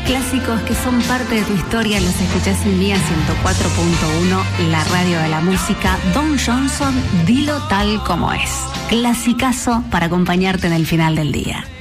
Clásicos que son parte de tu historia, los escuchás en Mía 104.1, la radio de la música. Don Johnson, dilo tal como es. Clasicazo para acompañarte en el final del día.